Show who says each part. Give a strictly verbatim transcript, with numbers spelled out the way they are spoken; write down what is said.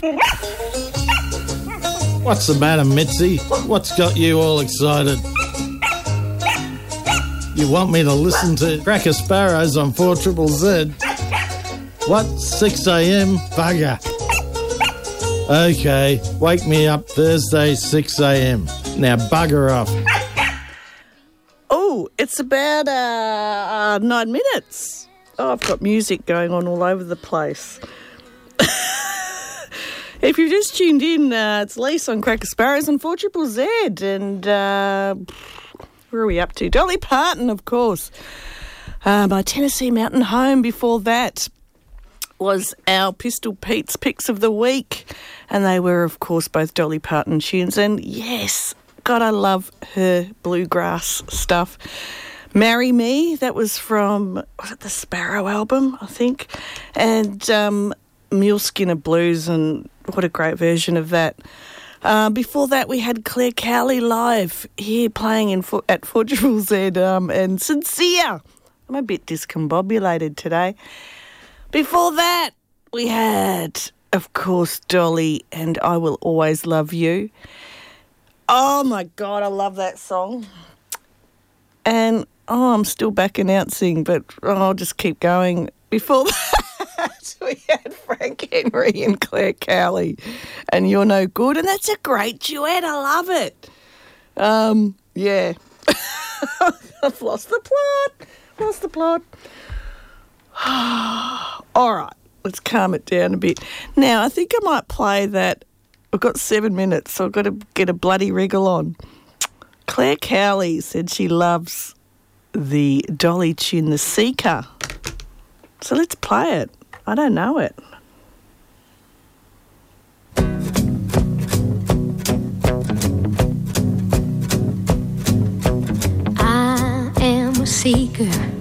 Speaker 1: What's the matter, Mitzi? What's got you all excited? You want me to listen to Cracker Sparrows on four triple Z? What? six a.m? Bugger. Okay, wake me up Thursday, six a.m. Now bugger off.
Speaker 2: Oh, it's about uh, uh, nine minutes. Oh, I've got music going on all over the place. If you've just tuned in, uh, it's Lise on Cracker Sparrows on four triple Z. And uh, where are we up to? Dolly Parton, of course. Uh, my Tennessee Mountain Home. Before that was our Pistol Pete's Picks of the Week. And they were, of course, both Dolly Parton tunes. And yes, God, I love her bluegrass stuff. Marry Me, that was from, was it the Sparrow album, I think? And um, Muleskinner Blues, and what a great version of that. Uh, before that, we had Claire Cowley live here playing in at four triple Z, um, and Sincere. I'm a bit discombobulated today. Before that, we had, of course, Dolly and I Will Always Love You. Oh, my God, I love that song. And, oh, I'm still back announcing, but oh, I'll just keep going. Before that, we had Frank Henry and Claire Cowley, and You're No Good, and that's a great duet. I love it. Um, yeah. I've lost the plot. Lost the plot. All right, let's calm it down a bit. Now, I think I might play that. I've got seven minutes, so I've got to get a bloody wriggle on. Claire Cowley said she loves the Dolly tune, The Seeker. So let's play it. I don't know it.
Speaker 3: I am a seeker